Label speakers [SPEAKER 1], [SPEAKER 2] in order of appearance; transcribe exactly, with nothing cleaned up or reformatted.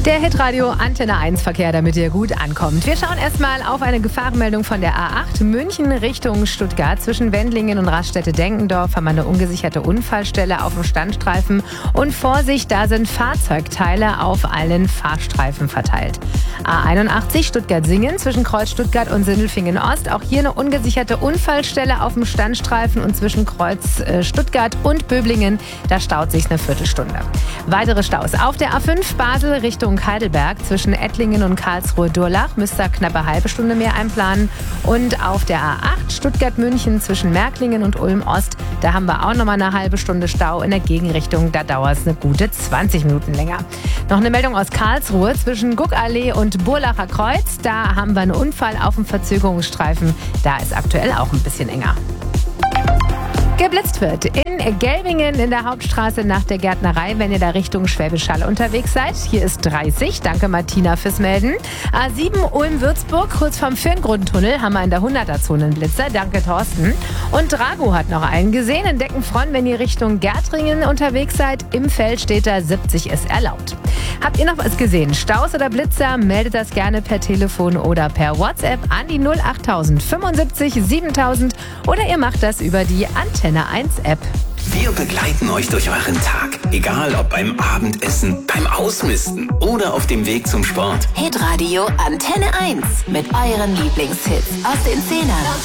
[SPEAKER 1] Der Hitradio Antenne eins Verkehr, damit ihr gut ankommt. Wir schauen erstmal auf eine Gefahrenmeldung von der A acht München Richtung Stuttgart. Zwischen Wendlingen und Raststätte Denkendorf haben wir eine ungesicherte Unfallstelle auf dem Standstreifen. Und Vorsicht, da sind Fahrzeugteile auf allen Fahrstreifen verteilt. A einundachtzig Stuttgart-Singen zwischen Kreuz Stuttgart und Sindelfingen-Ost. Auch hier eine ungesicherte Unfallstelle auf dem Standstreifen und zwischen Kreuz äh, Stuttgart und Böblingen. Da staut sich eine Viertelstunde. Weitere Staus auf der A fünf Basel Richtung Heidelberg zwischen Ettlingen und Karlsruhe-Durlach. Müsst ihr knappe eine halbe Stunde mehr einplanen. Und auf der A acht Stuttgart-München zwischen Märklingen und Ulm-Ost. Da haben wir auch nochmal eine halbe Stunde Stau in der Gegenrichtung. Da dauert es eine gute zwanzig Minuten länger. Noch eine Meldung aus Karlsruhe zwischen Guckallee und Burlacher Kreuz. Da haben wir einen Unfall auf dem Verzögerungsstreifen. Da ist aktuell auch ein bisschen enger. Geblitzt wird in Gelbingen in der Hauptstraße nach der Gärtnerei, wenn ihr da Richtung Schwäbisch Hall unterwegs seid. Hier ist dreißig. Danke Martina fürs Melden. A sieben Ulm-Würzburg, kurz vorm Firngrundentunnel, haben wir in der hunderter-Zone einen Blitzer. Danke Thorsten. Und Drago hat noch einen gesehen. In Deckenfront, wenn ihr Richtung Gärtringen unterwegs seid. Im Feld steht da siebzig ist erlaubt. Habt ihr noch was gesehen? Staus oder Blitzer? Meldet das gerne per Telefon oder per WhatsApp an die null acht fünfundsiebzig siebentausend oder ihr macht das über die Antenne eins App.
[SPEAKER 2] Wir begleiten euch durch euren Tag. Egal ob beim Abendessen, beim Ausmisten oder auf dem Weg zum Sport.
[SPEAKER 3] Hitradio Antenne eins mit euren Lieblingshits aus den Zehnern.